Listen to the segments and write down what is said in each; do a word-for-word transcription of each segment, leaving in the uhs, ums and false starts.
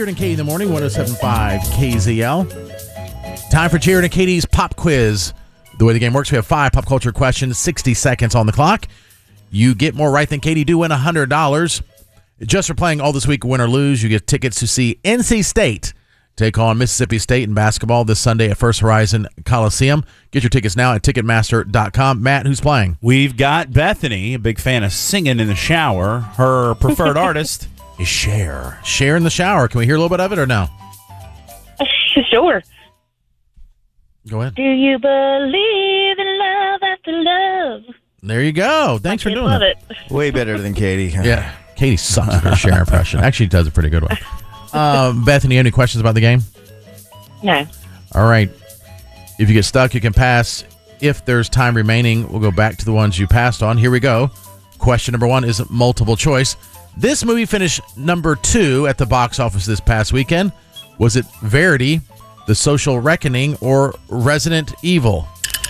Jared and Katie in the morning, one oh seven point five K Z L. Time for Jared and Katie's pop quiz. The way the game works, we have five pop culture questions, sixty seconds on the clock. You get more right than Katie, do win one hundred dollars. Just for playing all this week, win or lose, you get tickets to see N C State take on Mississippi State in basketball this Sunday at First Horizon Coliseum. Get your tickets now at Ticketmaster dot com. Matt, who's playing? We've got Bethany, a big fan of singing in the shower. Her preferred artist is Cher. Cher in the shower. Can we hear a little bit of it or no? Sure. Go ahead. Do you believe in love after love? There you go. Thanks for I doing love it. it. Way better than Katie. Yeah. Katie sucks at her Cher impression. Actually, does a pretty good one. Um, Bethany, any questions about the game? No. All right. If you get stuck, you can pass. If there's time remaining, we'll go back to the ones you passed on. Here we go. Question number one is multiple choice. This movie finished number two at the box office this past weekend. Was it Verity, The Social Reckoning, or Resident Evil?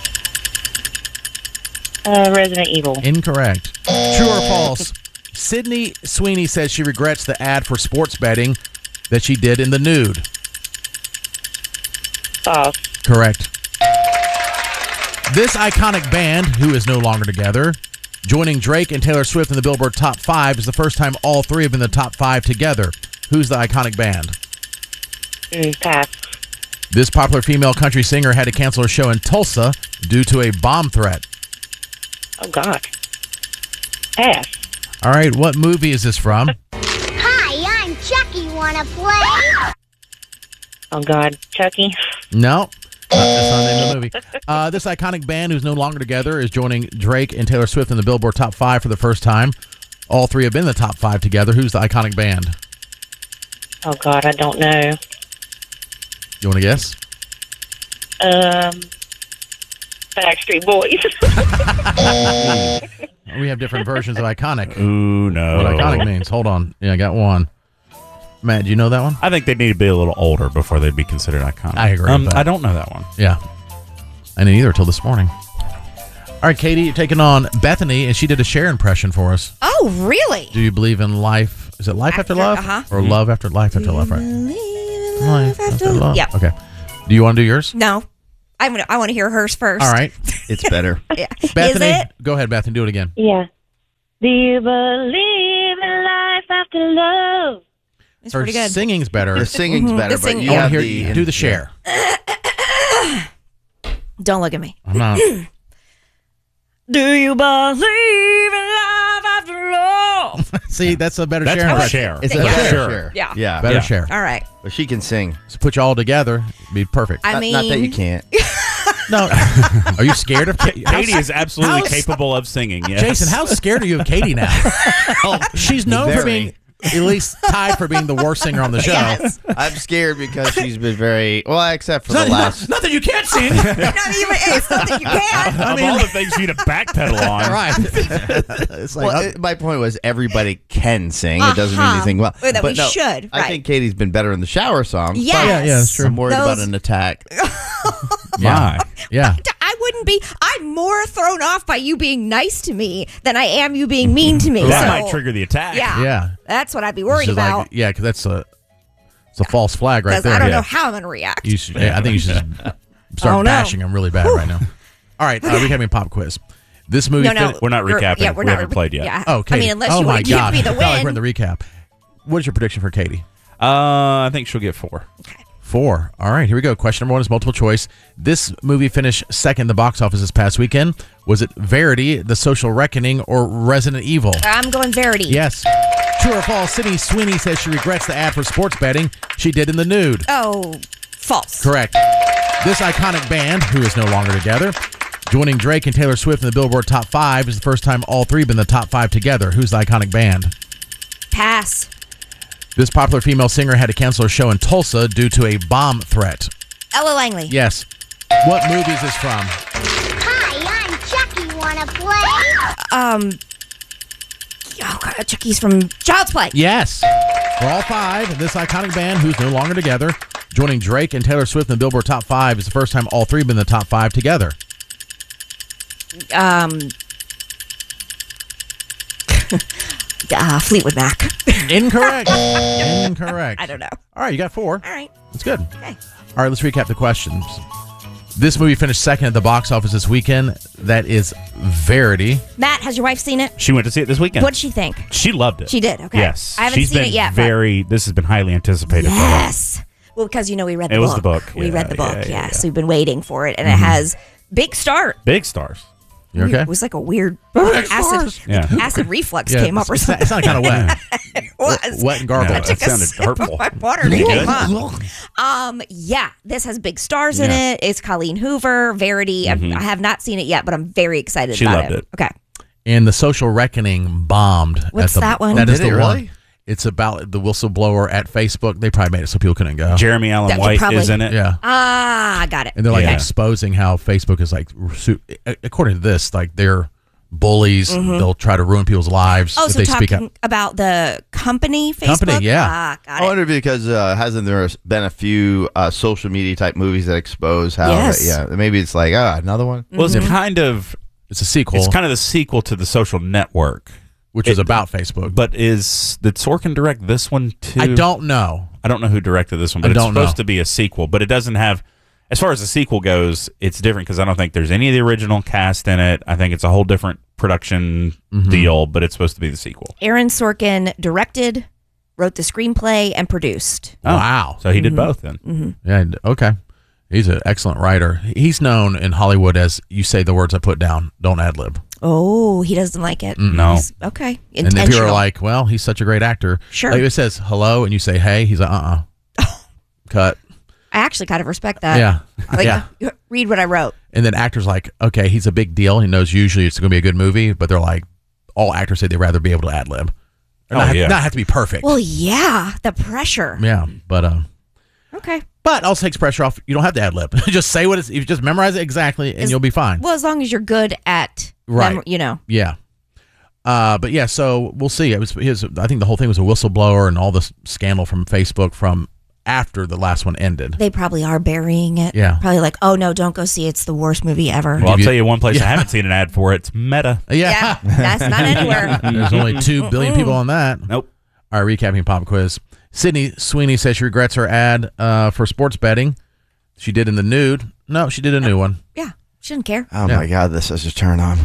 Uh, Resident Evil. Incorrect. True or false? Sydney Sweeney says she regrets the ad for sports betting that she did in the nude. False. Correct. This iconic band, who is no longer together, joining Drake and Taylor Swift in the Billboard Top five, is the first time all three have been in the top five together. Who's the iconic band? Mm, pass. This popular female country singer had to cancel her show in Tulsa due to a bomb threat. Oh, God. Pass. All right, what movie is this from? Hi, I'm Chucky. Wanna play? Oh, God. Chucky. No. That's not the name of the movie. Uh, this iconic band, who's no longer together, is joining Drake and Taylor Swift in the Billboard Top five for the first time. All three have been in the top five together. Who's the iconic band? Oh, God. I don't know. You want to guess? Um, Backstreet Boys. We have different versions of iconic. Ooh, no. What iconic means. Hold on. Yeah, I got one. Matt, do you know that one? I think they need to be a little older before they'd be considered iconic. I agree Um, with that. I don't know that one. Yeah. I didn't either until this morning. All right, Katie, you're taking on Bethany, and she did a Cher impression for us. Oh, really? Do you believe in life? Is it life after, After, love? uh-huh. Or love after life after love, right? Life after love. Yeah. Okay. Do you want to do yours? No. I'm gonna, I want to hear hers first. All right. It's better. Yeah. Bethany, Is it? go ahead, Bethany. Do it again. Yeah. Do you believe in life after love? It's Her pretty good. singing's better. The singing's better, The but sing- you I want have to hear the you do the Cher. Don't look at me. I'm not. Do you believe in love after love? See, that's a better That's Cher how impression. Cher. It's Yeah. a better Sure. Cher. Yeah. Yeah. Better Yeah. Cher. All right. But she can sing. So put you all together, it'd be perfect. I Not- mean, not that you can't. No. Are you scared of Katie? Katie is absolutely How's- capable of singing, yes. Jason, how scared are you of Katie now? She's known for Very. being, at least tied for being the worst singer on the show. Yes. I'm scared because she's been very well, except for the Not, last. not that you can't sing. not even, it's not that you can. Of all the things for you to backpedal on. Right. It's like, Well, uh, it- my point was everybody can sing. It doesn't mean Uh-huh. anything well. Or that but we no, should, I right. think Katie's been better in the shower songs. Yes. yeah, yeah, that's true. I'm worried about Those- an attack. yeah. Yeah. I wouldn't be. I'm more thrown off by you being nice to me than I am you being mean to me. That So, might trigger the attack. Yeah. Yeah. That's what I'd be worried It's just like- about. yeah, because that's a, it's a false flag right Because there. I don't Yeah. know how I'm going to react. You should, yeah, I think you should just start Oh, no. bashing him really bad right now. All right, uh, recapping pop quiz. This movie. no, no. fin- We're not you're- recapping. Yeah, we're We not haven't played yet. Yeah. oh, Katie. I mean, unless oh you my want to give God. me the I felt like we're in win. the recap. What is your prediction for Katie? Uh, I think she'll get four. Four. All right, here we go. Question number one is multiple choice. This movie finished second in the box office this past weekend. Was it Verity, The Social Reckoning, or Resident Evil? I'm going Verity. Yes. True or false? Sydney Sweeney says she regrets the ad for sports betting she did in the nude. Oh, false. Correct. This iconic band, who is no longer together, joining Drake and Taylor Swift in the Billboard Top five, is the first time all three have been in the top five together. Who's the iconic band? Pass. This popular female singer had to cancel her show in Tulsa due to a bomb threat. Ella Langley. Yes. What movie is this from? Hi, I'm Chucky. Wanna play? Um. Oh God, Chucky's from Child's Play. Yes. For all five, this iconic band, who's no longer together, joining Drake and Taylor Swift in the Billboard Top five, is the first time all three have been in the top five together. Um. uh, Fleetwood Mac. Incorrect. Incorrect. I don't know. All right, you got four. All right. That's good. Okay. All right, let's recap the questions. This movie finished second at the box office this weekend. That is Verity. Matt, has your wife seen it? She went to see it this weekend. What'd she think? She loved it. She did. Okay. Yes. I haven't She's seen been it yet, but- Very. This has been highly anticipated Yes. Well, because you know we read the It book. was the book. We Yeah, read the book. yeah, Yeah, yeah, yeah. So we've been waiting for it, and it has big start. for her. Big stars. You okay? It was like a weird Big acid stars. Yeah. acid reflux Yeah, came up or it's, something. it's not kind of wet. It was. Wet and No, gargle. it Took a sounded sip of hurtful. my water You came good? up. Um, yeah, this has big stars in Yeah. it. It's Colleen Hoover, Verity. I've- I have not seen it yet, but I'm very excited She about loved it. Okay. And The Social Reckoning bombed. What's at the, that one? That is Did the it one. really? It's about the whistleblower at Facebook. They probably made it so people couldn't go. Jeremy Allen That- White probably- is in it. Yeah. Ah, I got it. And they're like Yeah. exposing how Facebook is like, su- according to this, like they're bullies. They'll try to ruin people's lives Oh, if so they speak talking up. about the company Facebook? Company, yeah. Ah, got I it. wonder because uh, hasn't there been a few uh, social media type movies that expose how? Yes. yeah, maybe it's like ah, another one. Well, it's kind of It's a sequel, it's kind of the sequel to The Social Network, which is it- about Facebook. but is did Sorkin direct this one too? I don't know. I don't know who directed this one, I but it's don't supposed know. to be a sequel. But it doesn't have, as far as the sequel goes, it's different because I don't think there's any of the original cast in it. I think it's a whole different production Mm-hmm. deal, but it's supposed to be the sequel. Aaron Sorkin directed, wrote the screenplay, and produced. Oh, Wow. So he Mm-hmm. did both then. Yeah. Okay. He's an excellent writer. He's known in Hollywood as you say the words I put down, don't ad lib. Oh, he doesn't like it. No. He's- okay. And then people are Intentional. like, well, he's such a great actor. Sure. Like it says hello and you say hey, he's like, uh uh Cut. I actually kind of respect that. Yeah. Like, yeah. you- read what I wrote. And then actors like, okay, he's a big deal. He knows usually it's going to be a good movie, but they're like, all actors say they'd rather be able to ad lib. Oh, not, yeah. not have to be perfect. Well, yeah, the pressure. yeah. But, um, Okay. but also takes pressure off. You don't have to ad lib. Just say what it's, you just memorize it exactly and As- you'll be fine. Well, as long as you're good at, Right. mem- you know. Yeah. Uh, but yeah, so we'll see. It was his, I think the whole thing was a whistleblower and all this scandal from Facebook from after the last one ended. They probably are burying it. Yeah. Probably like, oh no, don't go see it. It's the worst movie ever. Well, I'll you- tell you one place Yeah. I haven't seen an ad for. It's Meta. Yeah. Yeah, that's not anywhere. There's only two billion people on that. Nope. All right, recapping pop quiz. Sydney Sweeney says she regrets her ad uh, for sports betting. She did in the nude. No, she did a new one. Yeah, shouldn't care. Oh Yeah. my God, this is a turn on.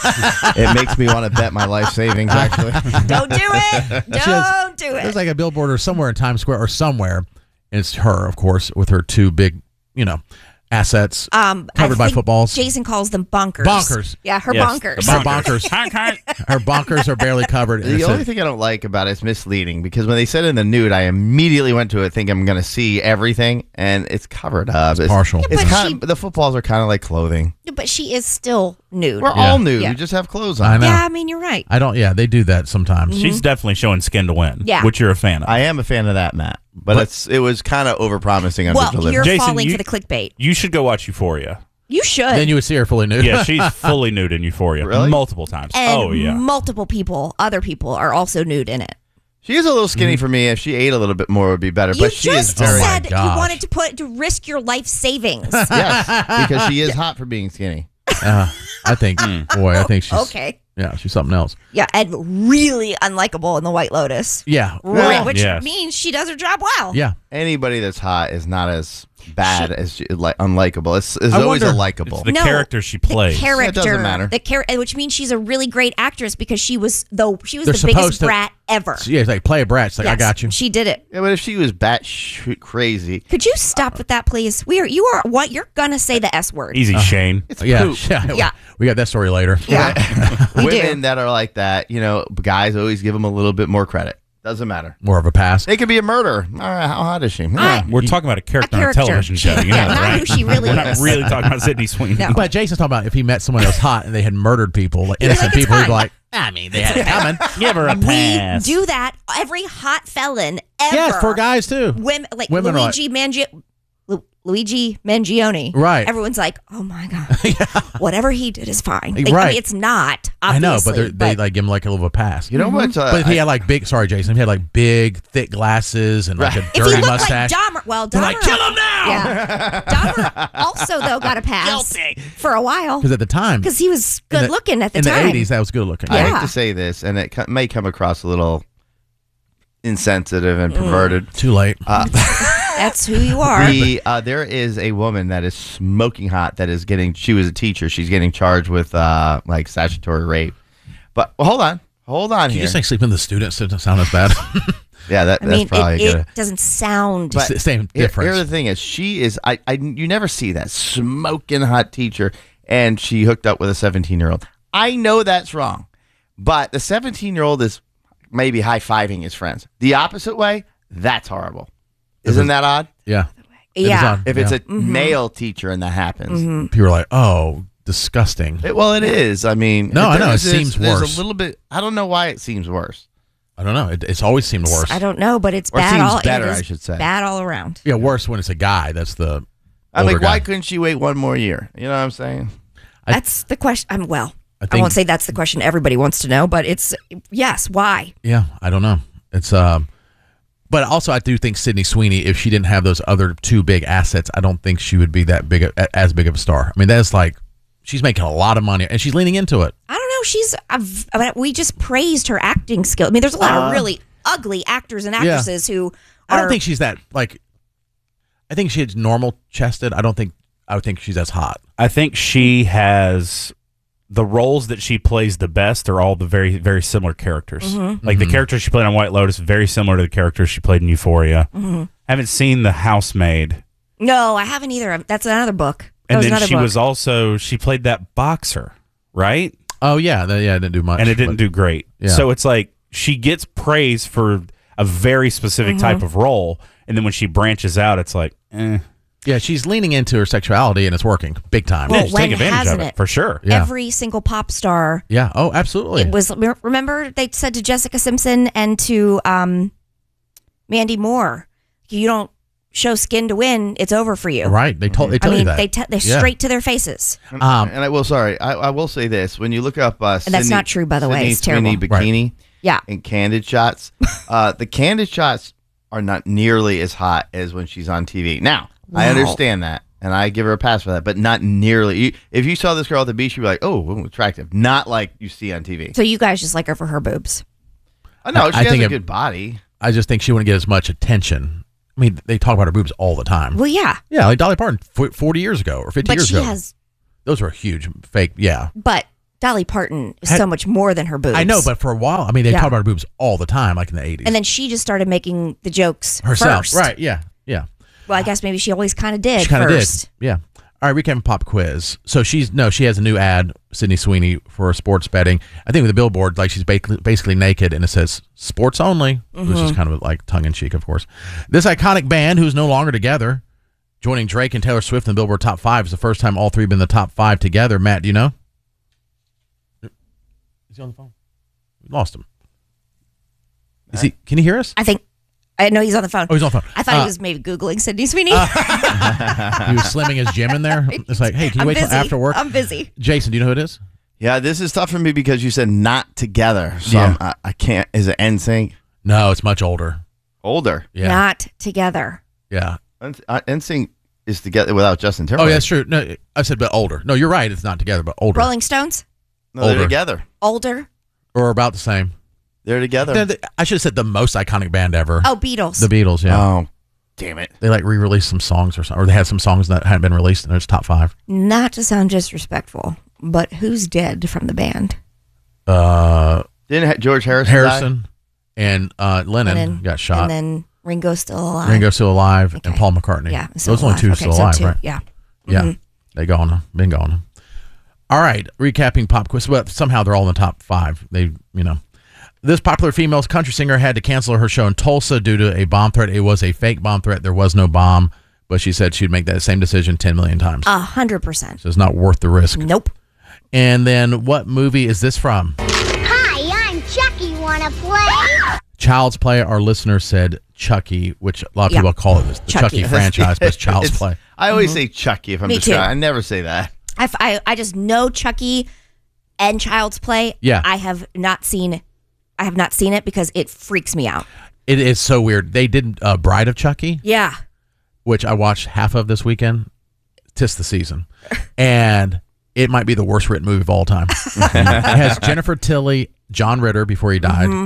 It makes me want to bet my life savings. Actually, Don't do it. She has- Don't do There's it. like a billboard or somewhere in Times Square or somewhere. And it's her, of course, with her two big, you know, assets Um, I covered by think footballs. Jason calls them bonkers. Bonkers. Yeah, her Yes, bonkers. the Her bonkers. Honk, honk. Her bonkers are barely covered. And the it only says- thing I don't like about it is misleading because when they said in the nude, I immediately went to it thinking I'm going to see everything, and it's covered up. It's partial. It's But kind she- of, the footballs are kind of like clothing. But she is still nude. We're Yeah. all nude. Yeah. We just have clothes I on. know. Yeah, I mean, you're right. I don't, yeah, they do that sometimes. She's definitely showing skin to win. Yeah. Which you're a fan of. I am a fan of that, Matt, but, it's it was kind of overpromising under Well, delivery. you're Jason, falling you- for the clickbait. You should go watch Euphoria. You should. Then you would see her fully nude. Yeah, she's fully nude in Euphoria. Really? Multiple times. and oh, yeah. multiple people, other people, are also nude in it. She is a little skinny for me. If she ate a little bit more, it would be better. You but she is just very Oh my said you gosh. wanted to put to risk your life savings. yes, because she is hot for being skinny. Uh, I think, boy, I think she's, Okay. yeah, she's something else. Yeah, and really unlikable in the White Lotus. Yeah. Right, which Yes. means she does her job well. Yeah. Anybody that's hot is not as bad as she, like unlikable. It's, it's I always wonder- a likable. The character she plays. The character, doesn't matter. The char- which means she's a really great actress because she was though she was They're the biggest supposed to- brat ever. So, yeah, it's like play a brat. It's like, I Yes, got you. She did it. Yeah, but if she was batshit crazy, Could you stop with that, please? We are. You are. What? You're gonna say the S word. Easy, Shane. it's yeah, poop. yeah. Yeah. We got that story later. Yeah, we Women do. that are like that, you know, guys always give them a little bit more credit. Doesn't matter. More of a pass. They could be a murderer. All right, how hot is she? Yeah. I- We're talking about a character, A on a character. television show. You know Yeah, that, not right? who she really We're not is. really talking about Sydney Sweeney. No. But Jason's talking about if he met someone that was hot and they had murdered people, like innocent like, it's people, he'd be fine. like, I mean, they had it coming. Give her a We pass. do that. Every hot felon ever. Yes, for guys too. Women like Women are Luigi Mangi- Lu- Luigi Mangione. Right. Everyone's like, oh my god, whatever he did is fine. Like, I Right. mean, it's not. I know, Obviously, but they're- they like give him like a little pass. You know what? Uh, But if he I- had like big, sorry, Jason, if he had like big, thick glasses and like Right. a if he dirty looked mustache, like Dahmer, well, Dahmer, they're like, kill him now! Yeah, Dahmer also though got a pass for a while Because at the time, because he was in good the- looking at the in time. the eighties, that was good looking. I Yeah. hate to say this, and it co- may come across a little insensitive and perverted. Too late. Uh, That's who you are. the, uh, there is a woman that is smoking hot that is getting, she was a teacher. She's getting charged with uh, like statutory rape. But well, hold on. Hold on Did you here. just like sleeping with the students? It doesn't sound as bad. yeah, that, I that's mean, probably it, good. it doesn't sound. But It's the same here- difference. Here's the thing: is she is I, I you never see that smoking hot teacher, and she hooked up with a seventeen year old. I know that's wrong, but the seventeen year old is maybe high fiving his friends. The opposite way, that's horrible. Isn't that odd? Yeah. It is yeah. odd. If it's Yeah. a male teacher and that happens, People are like, oh, disgusting. It- well, it is. I mean, No, I know, there's- it seems there's worse. a little bit. I don't know why it seems worse. I don't know. It, it's always seemed worse. I don't know, but it's Or bad. seems all, it better, is I should say. Bad all around. Yeah, worse when it's a guy. That's the. I'm older like, why guy. couldn't she wait one more year? You know what I'm saying? I- That's the question. I'm well. I I, think- won't say that's the question everybody wants to know, but it's yes. Why? Yeah, I don't know. It's um, but also I do think Sydney Sweeney, if she didn't have those other two big assets, I don't think she would be that big, a, as big of a star. I mean, that's like she's making a lot of money and she's leaning into it. I don't know. She's. I've, I mean, we just praised her acting skill. I mean, there's a lot Uh, of really ugly actors and actresses who. I Are, don't think she's that like. I think she's normal chested. I don't think I would think she's as hot. I think she has the roles that she plays the best are all the very, very similar characters. Mm-hmm. Like the character she played on White Lotus, very similar to the character she played in Euphoria. Mm-hmm. I haven't seen The Housemaid. No, I haven't either. That's another book. That And was then another she book. was also, she played that boxer, right? Oh yeah, that, yeah, it didn't do much, And it didn't but- do great. Yeah. So it's like she gets praise for a very specific Mm-hmm. type of role. And then when she branches out, it's like, eh. Yeah, she's leaning into her sexuality and it's working big time. Well, Yeah, just when take advantage of hasn't it, it? for sure. Yeah. Every single pop star. Yeah. Oh, absolutely. It was. Remember, they said to Jessica Simpson and to um, Mandy Moore, "You don't show skin to win; it's over for you." right. They told. They I tell you mean, that. they te- they're Yeah. straight to their faces. Um, and I will, sorry, I, I will say this: when you look up, uh, And that's Sydney- not true, by the way. Sydney It's terrible. Sweeney bikini Yeah. and candid shots, uh, the candid shots are not nearly as hot as when she's on T V. Now, I Wow. understand that, and I give her a pass for that, but not nearly. You, if you saw this girl at the beach, you'd be like, "Oh, ooh, attractive," not like you see on T V. So you guys just like her for her boobs. Oh, no, I- she I has think a it- good body. I just think she wouldn't get as much attention. I mean, they talk about her boobs all the time. Well, yeah, Yeah, like Dolly Parton, f- forty years ago or fifty but years she ago. has. Those were huge fake. Yeah, But Dolly Parton is Had- so much more than her boobs. I know, but for a while, I mean, they Yeah. talked about her boobs all the time, like in the eighties. and then she just started making the jokes herself, first. right? Yeah, yeah. Well, I guess maybe she always kind of did. She kind of did. first. Yeah. All right, recap pop quiz. So she's no, she has a new ad, Sydney Sweeney, for sports betting. I think with the billboard, like she's basically, basically naked, and it says "sports only," which Mm-hmm. is kind of like tongue in cheek, of course. This iconic band, who's no longer together, joining Drake and Taylor Swift in the Billboard Top Five, is the first time all three have been in the top five together. Matt, do you know? Is he on the phone? We lost him. Is he? Can he hear us? I think. I know he's on the phone. Oh, he's on the phone. I thought Uh, he was maybe Googling Sydney Sweeney. He was slimming his gym in there. It's like, hey, can you I'm wait busy. till after work? I'm busy. Jason, do you know who it is? Yeah, this is tough for me because you said not together, so Yeah. I'm- I, I can't. Is it N Sync? No, it's much older. Older. Yeah, Not together. yeah. N Sync is together without Justin Oh, Timberlake. yeah, that's true. No, I said, but older. No, you're right. It's not together, but older, Rolling Stones, No, they're older. together. older. or about the same. They're together. They're the- I should have said the most iconic band ever. Oh, Beatles. The Beatles. Yeah, Oh, damn it. they like re-released some songs or something, or they had some songs that hadn't been released, and it's top five. Not to sound disrespectful, but who's dead from the band? Uh, Didn't ha- George Harrison? Harrison and uh, Lennon And then- got shot. And then Ringo's still alive. Ringo's still alive, and Okay. Paul McCartney. Yeah. still those are only alive. two Okay, still so alive, two, right? Yeah. Yeah, Mhm. they gone, been gone. All right, recapping pop quiz, but somehow they're all in the top five. They, you know, this popular female country singer had to cancel her show in Tulsa due to a bomb threat. It was a fake bomb threat. There was no bomb, but she said she'd make that same decision ten million times. A hundred percent. So it's not worth the risk. Nope. And then, what movie is this from? Hi, I'm Chucky. Wanna play? Child's Play. Our listener said Chucky, which a lot of Yeah. people call it the Chucky, Chucky. franchise, but it's Child's It's- Play. I always say Chucky if I'm Me just too. trying. I never say that. I, f- I, I just know Chucky and Child's Play. Yeah. I have not seen. I have not seen it because it freaks me out. It is so weird. They did uh, Bride of Chucky, Yeah. which I watched half of this weekend. Tis the season. And it might be the worst written movie of all time. It has Jennifer Tilly, John Ritter before he died, Mm-hmm.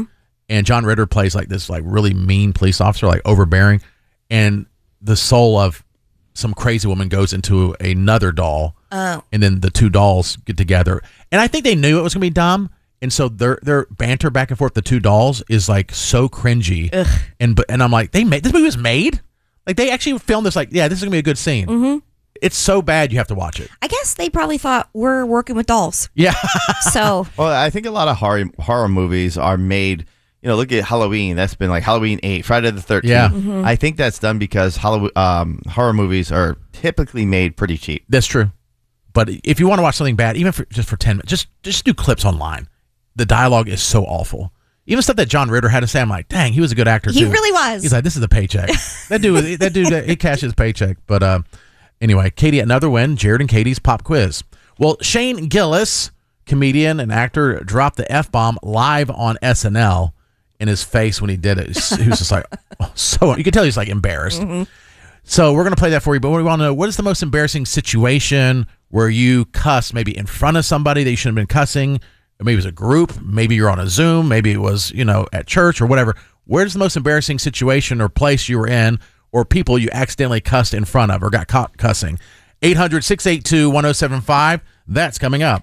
and John Ritter plays like this like really mean police officer, like overbearing, and the soul of some crazy woman goes into another doll, Oh. and then the two dolls get together. And I think they knew it was gonna be dumb, and so their their banter back and forth, the two dolls, is like so cringy. Ugh. And but and I'm like, they made this movie was made. Like they actually filmed this. Like, yeah, this is gonna be a good scene. Mm-hmm. It's so bad you have to watch it. I guess they probably thought we're working with dolls. Yeah. So Well, I think a lot of horror horror movies are made. You know, look at Halloween. That's been like Halloween eight, Friday the thirteenth. Yeah. Mm-hmm. I think that's done because Halloween, um, horror movies are typically made pretty cheap. That's true. But if you want to watch something bad, even for just for ten minutes, just just do clips online. The dialogue is so awful. Even stuff that John Ritter had to say, I'm like, dang, he was a good actor he too. really was. He's like, this is the paycheck. that dude, that dude, he cashed his paycheck. But uh, anyway, Katie, another win. Jared and Katie's pop quiz. Well, Shane Gillis, comedian and actor, dropped the F bomb live on S N L. In his face when he did it, he was just like, oh, so you could tell he's like embarrassed. Mm-hmm. So we're gonna play that for you. But we want to know, what is the most embarrassing situation where you cuss maybe in front of somebody that you shouldn't have been cussing? Maybe it was a group. Maybe you're on a Zoom. Maybe it was, you know, at church or whatever. Where's the most embarrassing situation or place you were in or people you accidentally cussed in front of or got caught cussing? eight hundred, six eight two, one oh seven five. That's coming up.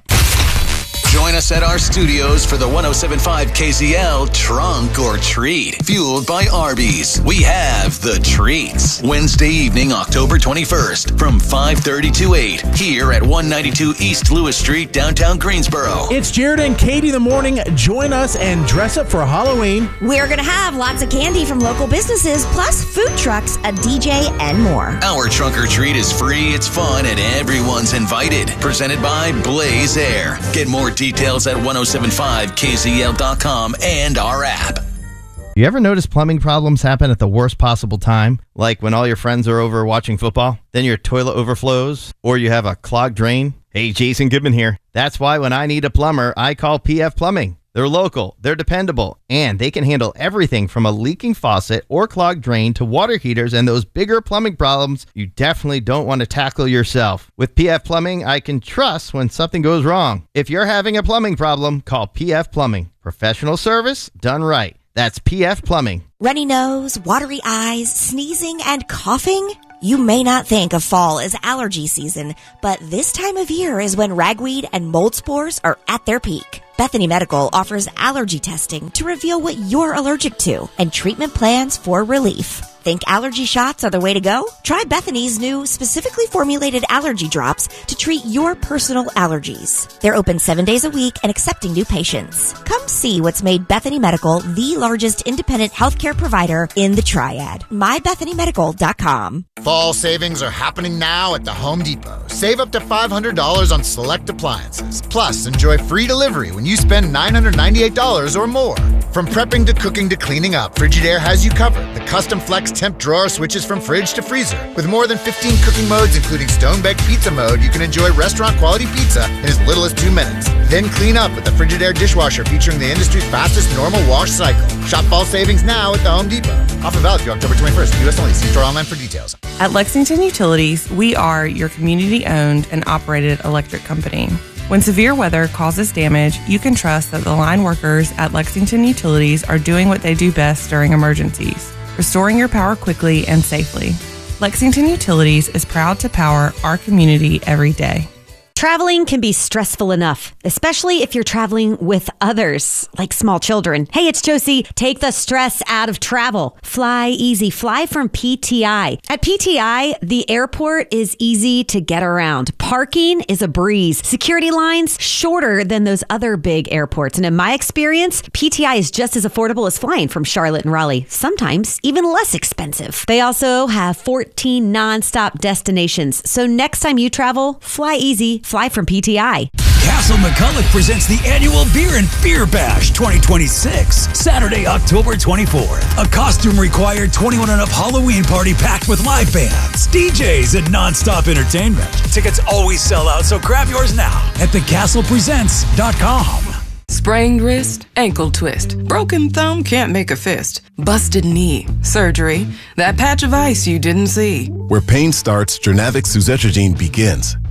Join us at our studios for the one oh seven point five K Z L Trunk or Treat, fueled by Arby's. We have the treats. Wednesday evening, October twenty-first, from five thirty to eight, here at one ninety-two East Lewis Street, downtown Greensboro. It's Jared and Katie in the morning. Join us and dress up for Halloween. We're going to have lots of candy from local businesses, plus food trucks, a D J, and more. Our Trunk or Treat is free, it's fun, and everyone's invited. Presented by Blaze Air. Get more details at ten seventy-five K Z L dot com and our app. You ever notice plumbing problems happen at the worst possible time? Like when all your friends are over watching football, then your toilet overflows, or you have a clogged drain? Hey, Jason Goodman here. That's why when I need a plumber, I call P F Plumbing. They're local, they're dependable, and they can handle everything from a leaking faucet or clogged drain to water heaters and those bigger plumbing problems you definitely don't want to tackle yourself. With P F Plumbing, I can trust when something goes wrong. If you're having a plumbing problem, call P F Plumbing. Professional service done right. That's P F Plumbing. Runny nose, watery eyes, sneezing, and coughing? You may not think of fall as allergy season, but this time of year is when ragweed and mold spores are at their peak. Bethany Medical offers allergy testing to reveal what you're allergic to and treatment plans for relief. Think allergy shots are the way to go? Try Bethany's new specifically formulated allergy drops to treat your personal allergies. They're open seven days a week and accepting new patients. Come see what's made Bethany Medical the largest independent healthcare provider in the Triad. my bethany medical dot com. Fall savings are happening now at the Home Depot. Save up to five hundred dollars on select appliances. Plus, enjoy free delivery when you spend nine hundred ninety-eight dollars or more. From prepping to cooking to cleaning up, Frigidaire has you covered. The custom flex temp drawer switches from fridge to freezer. With more than fifteen cooking modes, including stone-baked pizza mode, you can enjoy restaurant-quality pizza in as little as two minutes. Then clean up with the Frigidaire dishwasher featuring the industry's fastest normal wash cycle. Shop fall savings now at the Home Depot. Offer valid through October twenty-first. U S only. See store online for details. At Lexington Utilities, we are your community-owned and operated electric company. When severe weather causes damage, you can trust that the line workers at Lexington Utilities are doing what they do best during emergencies, restoring your power quickly and safely. Lexington Utilities is proud to power our community every day. Traveling can be stressful enough, especially if you're traveling with others, like small children. Hey, it's Josie. Take the stress out of travel. Fly easy. Fly from P T I. At P T I, the airport is easy to get around. Parking is a breeze. Security lines shorter than those other big airports. And in my experience, P T I is just as affordable as flying from Charlotte and Raleigh, sometimes even less expensive. They also have fourteen nonstop destinations. So next time you travel, fly easy. Fly from P T I. Castle McCulloch presents the annual Beer and Beer Bash twenty twenty-six, Saturday, October twenty-fourth. A costume-required twenty-one and up Halloween party packed with live bands, D Js, and nonstop entertainment. Tickets always sell out, so grab yours now at the castle presents dot com. Sprained wrist, ankle twist, broken thumb, can't make a fist, busted knee, surgery, that patch of ice you didn't see. Where pain starts, Jernavix Suzetrigine begins.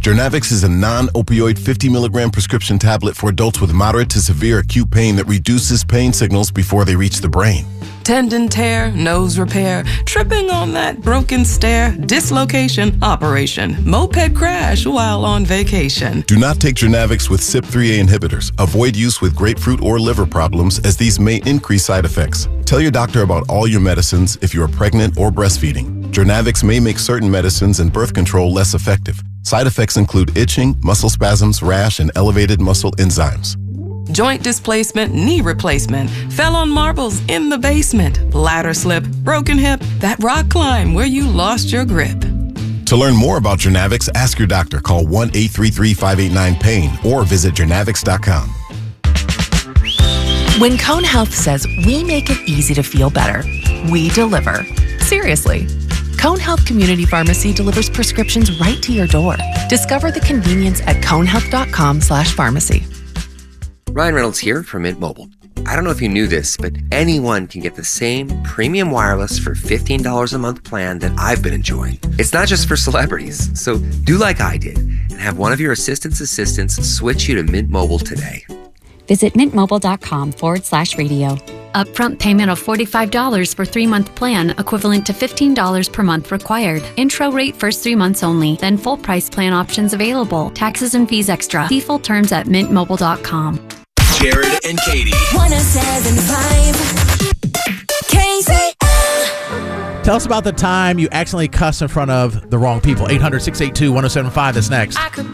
Journavx is a non-opioid fifty milligram prescription tablet for adults with moderate to severe acute pain that reduces pain signals before they reach the brain. Tendon tear, nose repair, tripping on that broken stair, dislocation, operation, moped crash while on vacation. Do not take Journavx with C Y P three A inhibitors. Avoid use with grapefruit or liver problems, as these may increase side effects. Tell your doctor about all your medicines if you are pregnant or breastfeeding. Journavx may make certain medicines and birth control less effective. Side effects include itching, muscle spasms, rash, and elevated muscle enzymes. Joint displacement, knee replacement, fell on marbles in the basement, ladder slip, broken hip, that rock climb where you lost your grip. To learn more about Journavx, ask your doctor. Call one eight three three, five eight nine, pain or visit journavx dot com. When Cone Health says we make it easy to feel better, we deliver. Seriously. Cone Health Community Pharmacy delivers prescriptions right to your door. Discover the convenience at conehealth dot com slash pharmacy. Ryan Reynolds here from Mint Mobile. I don't know if you knew this, but anyone can get the same premium wireless for fifteen dollars a month plan that I've been enjoying. It's not just for celebrities, so do like I did and have one of your assistant's assistants switch you to Mint Mobile today. Visit mintmobile.com forward slash radio. Upfront payment of forty-five dollars for three-month plan, equivalent to fifteen dollars per month required. Intro rate first three months only, then full price plan options available. Taxes and fees extra. See full terms at mint mobile dot com. Jared and Katie. one oh seven point five K Z L. Tell us about the time you accidentally cussed in front of the wrong people. eight hundred, six eight two, one oh seven five. That's next. I could